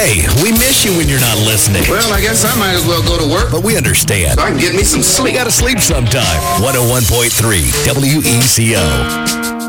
Hey, we miss you when you're not listening. Well, I guess I might as well go to work. But we understand. So I can get me some sleep. We gotta sleep sometime. 101.3 WECO.